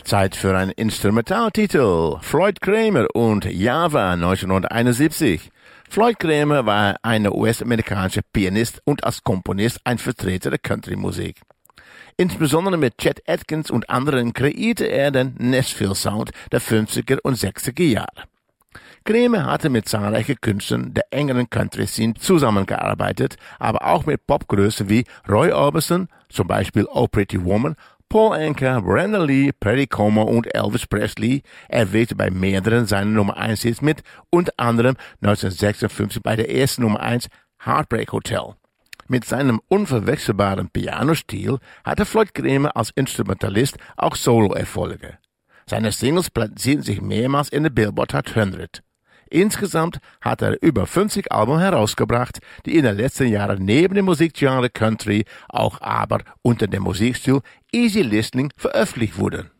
Zeit für einen Instrumentaltitel. Floyd Cramer und Java 1971. Floyd Cramer war ein US-amerikanischer Pianist und als Komponist ein Vertreter der Country-Musik. Insbesondere mit Chet Atkins und anderen kreierte er den Nashville-Sound der 50er und 60er Jahre. Cramer hatte mit zahlreichen Künstlern der engeren Country-Scene zusammengearbeitet, aber auch mit Popgrößen wie Roy Orbison, zum Beispiel Oh Pretty Woman, Paul Anka, Brenda Lee, Perry Como und Elvis Presley. Er wirkte bei mehreren seiner Nummer 1 Hits mit, unter anderem 1956 bei der ersten Nummer 1 Heartbreak Hotel. Mit seinem unverwechselbaren Pianostil hatte Floyd Cramer als Instrumentalist auch Solo-Erfolge. Seine Singles platzierten sich mehrmals in der Billboard Hot 100. Insgesamt hat er über 50 Alben herausgebracht, die in den letzten Jahren neben dem Musikgenre Country auch aber unter dem Musikstil Easy Listening veröffentlicht wurden.